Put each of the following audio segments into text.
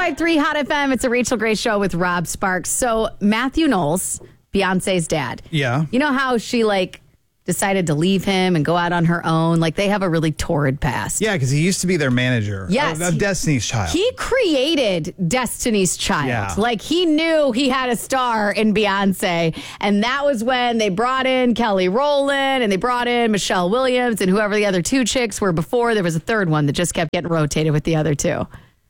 105.3 Hot FM. It's a Rachel Gray show with Rob Sparks. So Matthew Knowles, Beyonce's dad. Yeah. You know how she decided to leave him and go out on her own? They have a really torrid past. Yeah, because he used to be their manager. Yes. Of Destiny's Child. He created Destiny's Child. Yeah. He knew he had a star in Beyonce. And that was when they brought in Kelly Rowland and they brought in Michelle Williams and whoever the other two chicks were before. There was a third one that just kept getting rotated with the other two.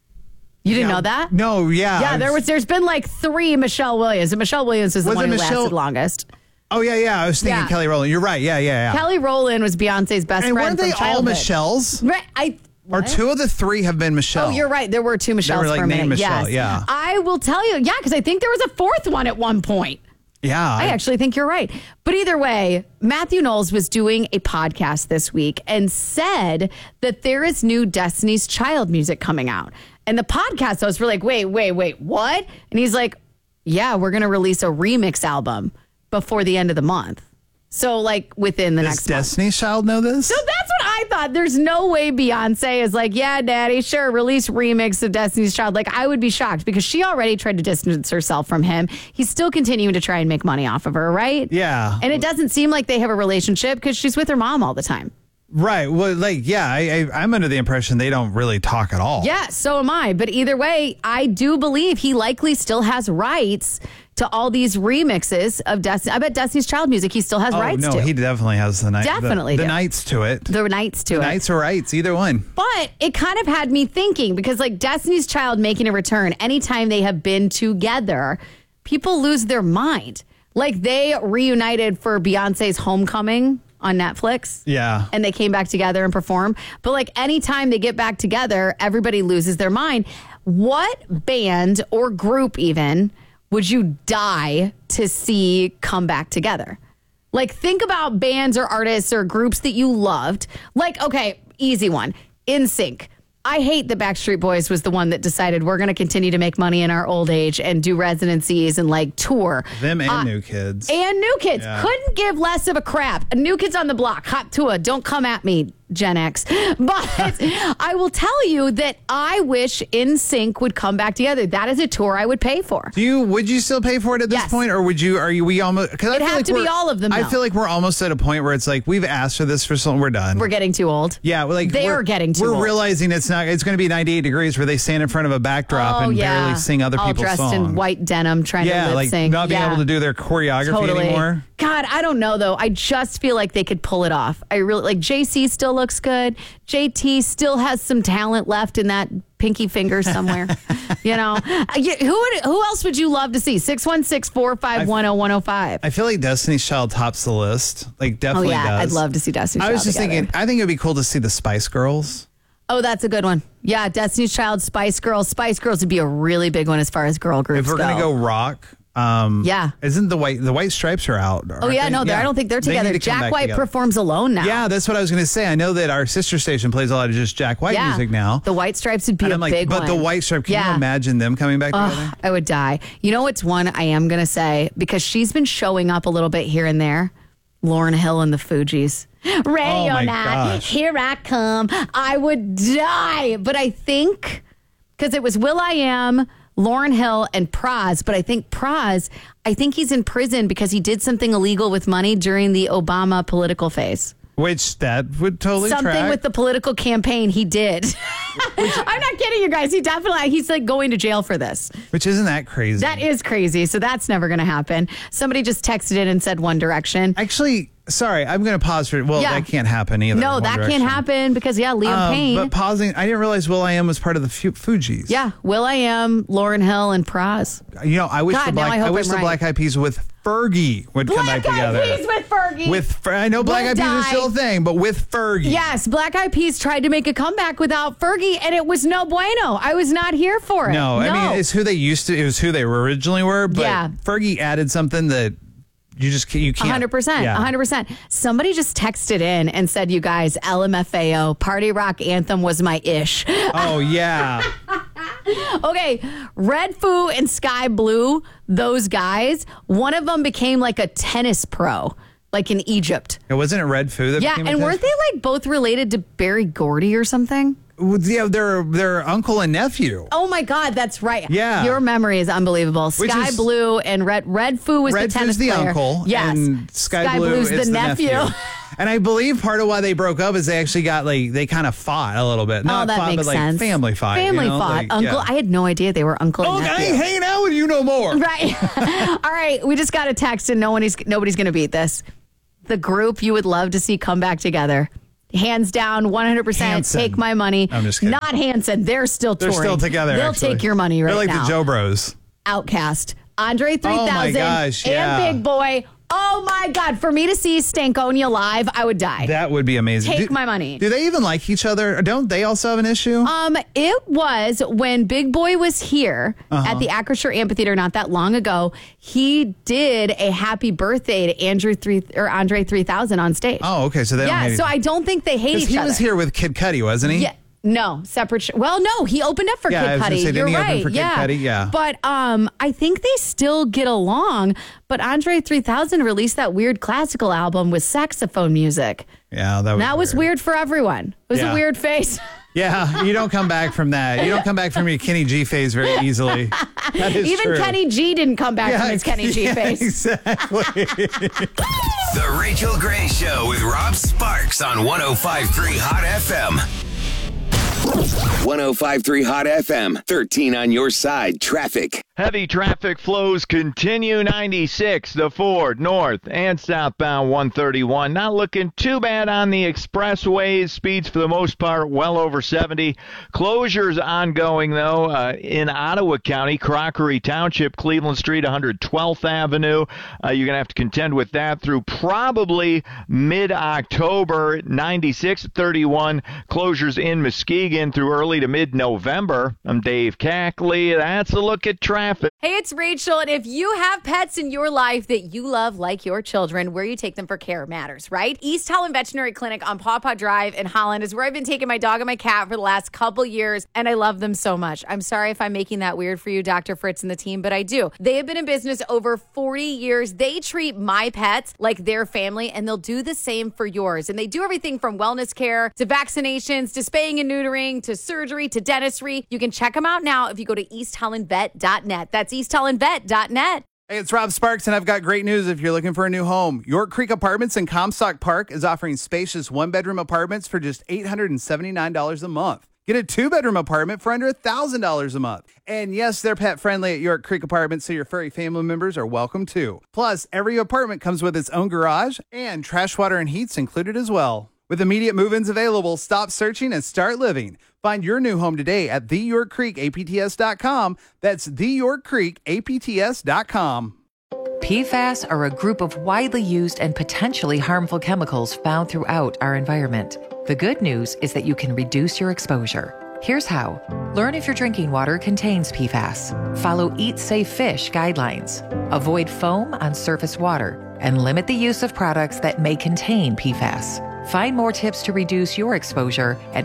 You didn't know that? No, yeah. Yeah, there's been 3 Michelle Williams. And Michelle Williams was the one who lasted longest. Oh, yeah. I was thinking Kelly Rowland. You're right. Yeah. Kelly Rowland was Beyonce's best and friend from childhood. And weren't they all Michelles? Right. Or 2 of the 3 have been Michelle. Oh, you're right. There were 2 Michelles for a minute. Michelle, yes. Yeah. I will tell you. Yeah, because I think there was a 4th one at one point. Yeah. I actually think you're right. But either way, Matthew Knowles was doing a podcast this week and said that there is new Destiny's Child music coming out. And the podcast hosts were like, wait, what? And he's like, yeah, we're going to release a remix album before the end of the month. So, within the next month. Does Destiny's Child know this? So that's what I thought. There's no way Beyonce is yeah, daddy, sure, release remix of Destiny's Child. I would be shocked because she already tried to distance herself from him. He's still continuing to try and make money off of her, right? Yeah. And it doesn't seem like they have a relationship because she's with her mom all the time. Right. Well, I'm under the impression they don't really talk at all. Yeah, so am I. But either way, I do believe he likely still has rights to all these remixes of Destiny. I bet Destiny's Child music he still has rights to. No, he definitely has the Definitely the nights to it. The nights to it. The nights or rights, either one. But it kind of had me thinking because Destiny's Child making a return, anytime they have been together, people lose their mind. They reunited for Beyonce's Homecoming on Netflix. Yeah. And they came back together and performed. But anytime they get back together, everybody loses their mind. What band or group even would you die to see come back together? Think about bands or artists or groups that you loved. Okay, easy one. NSYNC. I hate that Backstreet Boys was the one that decided we're going to continue to make money in our old age and do residencies and tour. Them and New Kids. And New Kids. Yeah. Couldn't give less of a crap. New Kids on the Block. Hot Tua. Don't come at me, Gen X. But I will tell you that I wish NSYNC would come back together. That is a tour I would pay for. Would you still pay for it at this point? Or we almost... It'd have to be all of them, I feel like we're almost at a point where it's we've asked for this for so long, we're done. We're getting too old. Yeah. They're getting too old. We're realizing it's going to be 98 degrees where they stand in front of a backdrop and barely sing other people's songs. All dressed in white denim trying to lip sync. Not being able to do their choreography anymore. God, I don't know, though. I just feel like they could pull it off. I really JC still looks good. JT still has some talent left in that pinky finger somewhere. Who else would you love to see? 616-451-0105. I feel like Destiny's Child tops the list. Definitely does. I'd love to see Destiny's Child. I was just thinking, I think it would be cool to see the Spice Girls. Oh, that's a good one. Yeah, Destiny's Child, Spice Girls. Spice Girls would be a really big one as far as girl groups go. If we're going to go rock... isn't the White Stripes are out? Oh yeah, no, I don't think they're together. Jack White performs alone now. Yeah, that's what I was going to say. I know that our sister station plays a lot of just Jack White music now. The White Stripes would be a big one. But the White Stripes, can you imagine them coming back together? I would die. You know what's one I am going to say because she's been showing up a little bit here and there. Lauryn Hill and the Fugees. Ready or not, here I come. I would die, but I think because it was will.i.am, Lauryn Hill and Pras, but I think he's in prison because he did something illegal with money during the Obama political phase. Which that would totally Something with the political campaign he did. I'm not kidding you guys. He's going to jail for this. Which isn't that crazy? That is crazy. So that's never going to happen. Somebody just texted in and said One Direction. Actually, sorry, I'm going to pause for that can't happen either. No, that can't happen because Liam Payne. But pausing, I didn't realize will.i.am was part of the Fugees. Yeah, will.i.am, Lauryn Hill, and Pras. I wish the Black Eyed Peas with Fergie would come back together. Black Eyed Peas with Fergie. I know Black Eyed Peas are still a thing, but with Fergie. Yes, Black Eyed Peas tried to make a comeback without Fergie, and it was no bueno. I was not here for it. No, I mean, it's who they it was who they originally were, but Fergie added something that you can't. 100%. 100%. Somebody just texted in and said, you guys, LMFAO, Party Rock Anthem was my ish. Oh, yeah. Okay, Red Foo and Sky Blue, those guys, one of them became a tennis pro, in Egypt. Wasn't it Red Foo that became a tennis weren't they both related to Berry Gordy or something? Yeah, they're uncle and nephew. Oh my God, that's right. Yeah. Your memory is unbelievable. Sky Blue and Red Foo was the tennis player. Red Foo's the uncle. Yes. And Sky Blue Blue's is the nephew. And I believe part of why they broke up is they actually got they kind of fought a little bit. Not that fought, makes but sense. Family fight. Family fought. Uncle, I had no idea they were uncle and nephew. I ain't hanging out with you no more. Right. All right. We just got a text and nobody's going to beat this. The group you would love to see come back together. Hands down, 100%. Hanson. Take my money. I'm just kidding. Not Hanson. They're still touring. They're still together. They'll take your money right now. They're like the Joe Bros. Outcast. Andre 3000. Oh my gosh, yeah. And Big Boy. Oh my God. For me to see Stankonia live, I would die. That would be amazing. Take my money. Do they even like each other? Don't they also have an issue? It was when Big Boy was here at the Acrisure Amphitheater not that long ago. He did a happy birthday to Andre 3000 on stage. Oh, okay. So they don't hate so I don't think they hate each other. He was here with Kid Cudi, wasn't he? Yeah. No, separate. Well, no, he opened up for Kid Cudi. You're right. For Kid Cudi? Yeah. But I think they still get along. But Andre 3000 released that weird classical album with saxophone music. Yeah, that was weird for everyone. It was a weird face. Yeah, you don't come back from that. You don't come back from your Kenny G phase very easily. That is Even true. Kenny G didn't come back from his Kenny G phase. Exactly. The Rachel Gray Show with Rob Sparks on 105.3 Hot FM. 105.3 Hot FM, 13 on your side, traffic. Heavy traffic flows continue 96, the Ford, north and southbound 131. Not looking too bad on the expressways. Speeds for the most part well over 70. Closures ongoing, though, in Ottawa County, Crockery Township, Cleveland Street, 112th Avenue. You're going to have to contend with that through probably mid-October. 96, 31. Closures in Muskegon through early to mid-November. I'm Dave Cackley. That's a look at traffic. Hey, it's Rachel, and if you have pets in your life that you love like your children, where you take them for care matters, right? East Holland Veterinary Clinic on Paw Paw Drive in Holland is where I've been taking my dog and my cat for the last couple years, and I love them so much. I'm sorry if I'm making that weird for you, Dr. Fritz and the team, but I do. They have been in business over 40 years. They treat my pets like their family, and they'll do the same for yours. And they do everything from wellness care to vaccinations to spaying and neutering to surgery to dentistry. You can check them out now if you go to easthollandvet.net. That's easthollandvet.net. Hey, it's Rob Sparks, and I've got great news if you're looking for a new home. York Creek Apartments in Comstock Park is offering spacious one-bedroom apartments for just $879 a month. Get a two-bedroom apartment for under $1,000 a month. And yes, they're pet-friendly at York Creek Apartments, so your furry family members are welcome too. Plus, every apartment comes with its own garage, and trash, water, and heat's included as well. With immediate move-ins available, stop searching and start living. Find your new home today at theyorkcreekapts.com. That's theyorkcreekapts.com. PFAS are a group of widely used and potentially harmful chemicals found throughout our environment. The good news is that you can reduce your exposure. Here's how. Learn if your drinking water contains PFAS. Follow Eat Safe Fish guidelines. Avoid foam on surface water. And limit the use of products that may contain PFAS. Find more tips to reduce your exposure at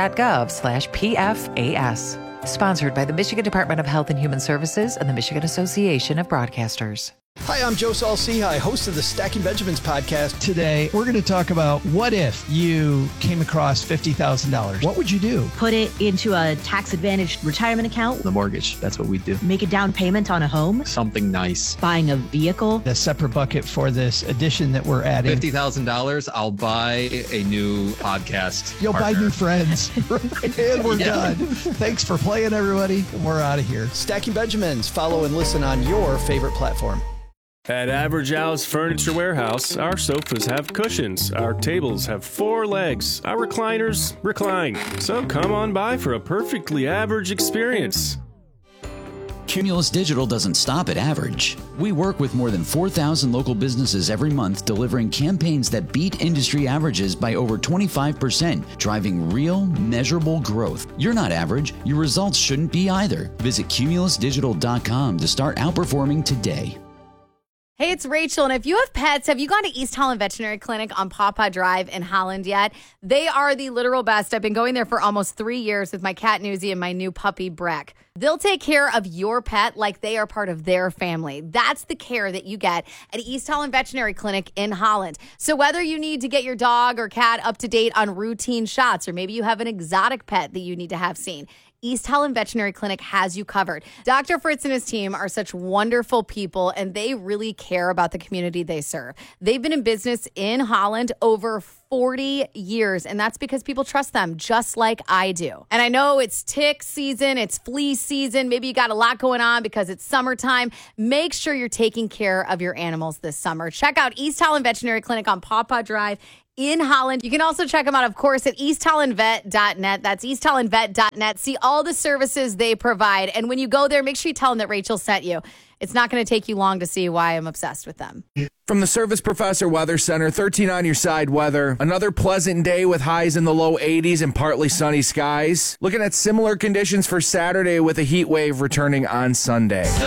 michigan.gov/PFAS. Sponsored by the Michigan Department of Health and Human Services and the Michigan Association of Broadcasters. Hi, I'm Joe Saul-Sehy, host of the Stacking Benjamins podcast. Today, we're going to talk about what if you came across $50,000? What would you do? Put it into a tax-advantaged retirement account. The mortgage, that's what we do. Make a down payment on a home. Something nice. Buying a vehicle. A separate bucket for this addition that we're adding. $50,000, I'll buy a new podcast You'll partner. buy new friends. And we're done. Thanks for playing, everybody. We're out of here. Stacking Benjamins. Follow and listen on your favorite platform. At Average Al's Furniture Warehouse, our sofas have cushions, our tables have 4 legs, our recliners recline. So come on by for a perfectly average experience. Cumulus Digital doesn't stop at average. We work with more than 4,000 local businesses every month, delivering campaigns that beat industry averages by over 25%, driving real, measurable growth. You're not average. Your results shouldn't be either. Visit cumulusdigital.com to start outperforming today. Hey, it's Rachel, and if you have pets, have you gone to East Holland Veterinary Clinic on Pawpaw Drive in Holland yet? They are the literal best. I've been going there for almost 3 years with my cat Newsy and my new puppy Breck. They'll take care of your pet like they are part of their family. That's the care that you get at East Holland Veterinary Clinic in Holland. So whether you need to get your dog or cat up to date on routine shots, or maybe you have an exotic pet that you need to have seen, East Holland Veterinary Clinic has you covered. Dr. Fritz and his team are such wonderful people, and they really care about the community they serve. They've been in business in Holland over 40 years, and that's because people trust them just like I do. And I know it's tick season, it's flea season, maybe you got a lot going on because it's summertime. Make sure you're taking care of your animals this summer. Check out East Holland Veterinary Clinic on Pawpaw Drive in Holland. You can also check them out, of course, at easthollandvet.net. That's easthollandvet.net. See all the services they provide. And when you go there, make sure you tell them that Rachel sent you. It's not going to take you long to see why I'm obsessed with them. From the Service Professor Weather Center, 13 on your side weather. Another pleasant day with highs in the low 80s and partly sunny skies. Looking at similar conditions for Saturday with a heat wave returning on Sunday.